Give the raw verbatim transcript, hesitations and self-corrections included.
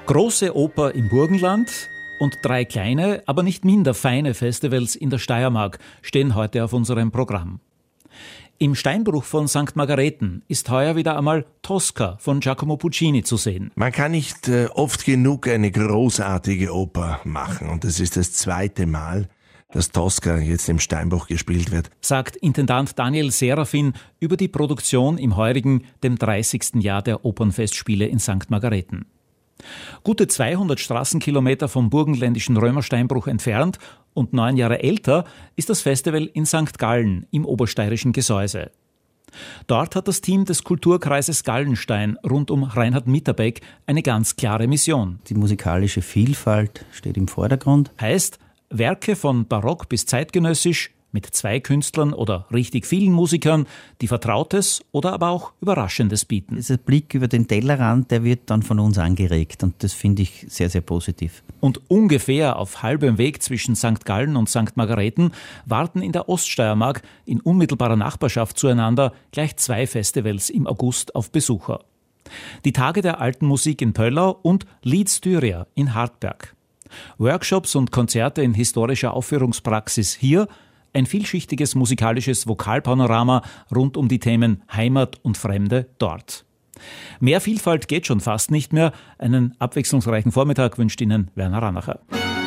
Große Oper im Burgenland und drei kleine, aber nicht minder feine Festivals in der Steiermark stehen heute auf unserem Programm. Im Steinbruch von Sankt Margarethen ist heuer wieder einmal Tosca von Giacomo Puccini zu sehen. Man kann nicht äh, oft genug eine großartige Oper machen und es ist das zweite Mal, dass Tosca jetzt im Steinbruch gespielt wird, sagt Intendant Daniel Serafin über die Produktion im heurigen, dem dreißigsten Jahr der Opernfestspiele in Sankt Margarethen. Gute zweihundert Straßenkilometer vom burgenländischen Römersteinbruch entfernt und neun Jahre älter ist das Festival in Sankt Gallen im obersteirischen Gesäuse. Dort hat das Team des Kulturkreises Gallenstein rund um Reinhard Mitterbeck eine ganz klare Mission. Die musikalische Vielfalt steht im Vordergrund. Heißt, Werke von barock bis zeitgenössisch mit zwei Künstlern oder richtig vielen Musikern, die Vertrautes oder aber auch Überraschendes bieten. Dieser Blick über den Tellerrand, der wird dann von uns angeregt und das finde ich sehr, sehr positiv. Und ungefähr auf halbem Weg zwischen Sankt Gallen und Sankt Margarethen warten in der Oststeiermark in unmittelbarer Nachbarschaft zueinander gleich zwei Festivals im August auf Besucher. Die Tage der alten Musik in Pöllau und Lied Styria in Hartberg. Workshops und Konzerte in historischer Aufführungspraxis hier, ein vielschichtiges musikalisches Vokalpanorama rund um die Themen Heimat und Fremde dort. Mehr Vielfalt geht schon fast nicht mehr. Einen abwechslungsreichen Vormittag wünscht Ihnen Werner Ranacher.